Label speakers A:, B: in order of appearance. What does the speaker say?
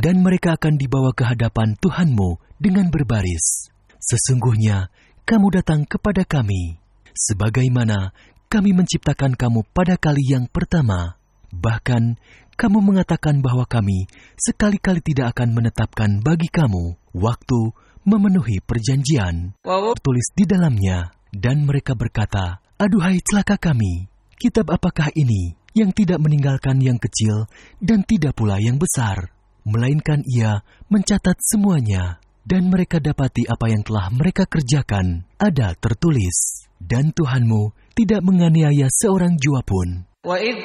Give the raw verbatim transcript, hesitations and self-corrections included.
A: dan mereka akan dibawa ke hadapan Tuhanmu dengan berbaris. Sesungguhnya kamu datang kepada kami, sebagaimana kami menciptakan kamu pada kali yang pertama. Bahkan kamu mengatakan bahwa kami sekali-kali tidak akan menetapkan bagi kamu waktu memenuhi perjanjian. Tertulis di dalamnya, dan mereka berkata, aduhai celaka kami, kitab apakah ini yang tidak meninggalkan yang kecil dan tidak pula yang besar, melainkan ia mencatat semuanya. Dan mereka dapati apa yang telah mereka kerjakan ada tertulis, dan Tuhanmu tidak menganiaya seorang jua pun.
B: وَإِذْ